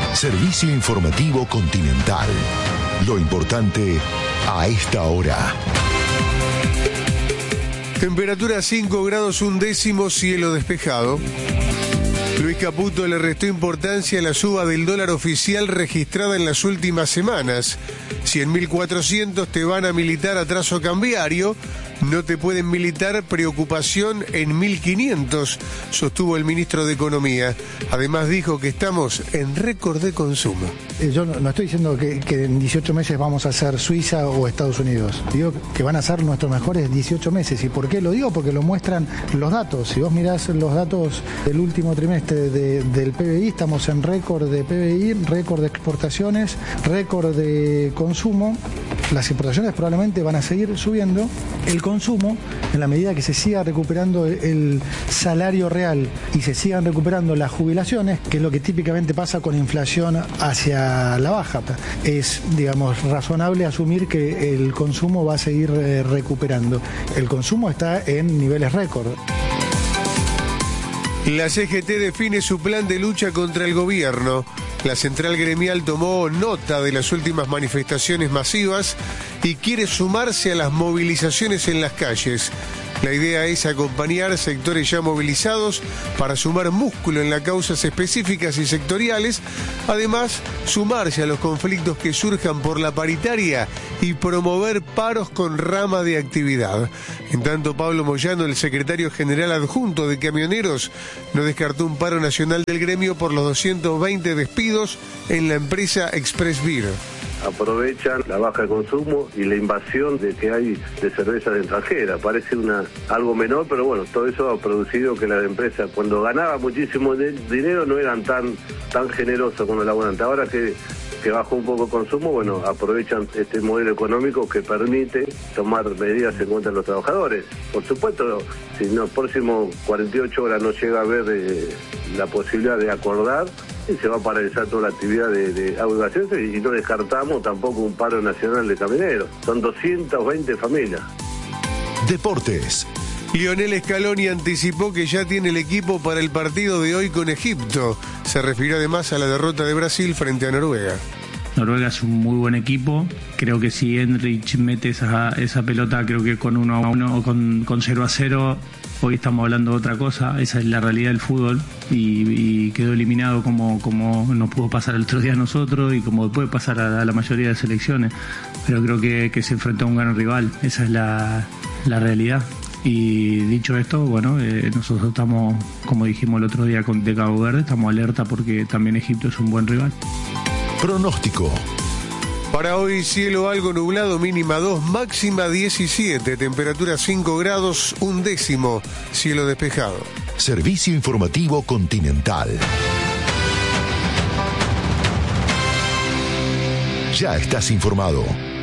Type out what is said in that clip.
Servicio informativo Continental. Lo importante a esta hora. Temperatura 5 grados 1 cielo despejado. Luis Caputo le restó importancia a la suba del dólar oficial registrada en las últimas semanas. Si en 1.400 te van a militar atraso cambiario, no te pueden militar preocupación en 1.500, sostuvo el ministro de Economía. Además dijo que estamos en récord de consumo. Yo no estoy diciendo que en 18 meses vamos a ser Suiza o Estados Unidos. Digo que van a ser nuestros mejores 18 meses. ¿Y por qué lo digo? Porque lo muestran los datos. Si vos mirás los datos del último trimestre del PBI, estamos en récord de PBI, récord de exportaciones, récord de consumo. Las importaciones probablemente van a seguir subiendo. El consumo, en la medida que se siga recuperando el salario real y se sigan recuperando las jubilaciones, que es lo que típicamente pasa con inflación hacia la baja, es, digamos, razonable asumir que el consumo va a seguir recuperando. El consumo está en niveles récord. La CGT define su plan de lucha contra el gobierno. La central gremial tomó nota de las últimas manifestaciones masivas y quiere sumarse a las movilizaciones en las calles. La idea es acompañar sectores ya movilizados para sumar músculo en las causas específicas y sectoriales, además sumarse a los conflictos que surjan por la paritaria y promover paros con rama de actividad. En tanto, Pablo Moyano, el secretario general adjunto de Camioneros, no descartó un paro nacional del gremio por los 220 despidos en la empresa Express Beer. Aprovechan la baja de consumo y la invasión de que hay de cervezas extranjeras. Parece algo menor, pero bueno, todo eso ha producido que las empresas, cuando ganaban muchísimo dinero, no eran tan generosas con el abonante. Ahora que bajó un poco el consumo, bueno, aprovechan este modelo económico que permite tomar medidas en contra de los trabajadores. Por supuesto, si en los próximos 48 horas no llega a haber la posibilidad de acordar, y se va a paralizar toda la actividad de audiovación y no descartamos tampoco un paro nacional de camioneros. Son 220 familias. Deportes. Lionel Scaloni anticipó que ya tiene el equipo para el partido de hoy con Egipto. Se refirió además a la derrota de Brasil frente a Noruega. Noruega es un muy buen equipo. Creo que si Henrich mete esa pelota, creo que con 1-1 o con 0-0, hoy estamos hablando de otra cosa. Esa es la realidad del fútbol y quedó eliminado como nos pudo pasar el otro día a nosotros y como puede pasar a la mayoría de selecciones. Pero creo que se enfrentó a un gran rival. Esa es la realidad. Y dicho esto, bueno, nosotros estamos, como dijimos el otro día de Cabo Verde, estamos alerta porque también Egipto es un buen rival. Pronóstico. Para hoy, cielo algo nublado, mínima 2, máxima 17, temperatura 5 grados 1, cielo despejado. Servicio informativo Continental. Ya estás informado.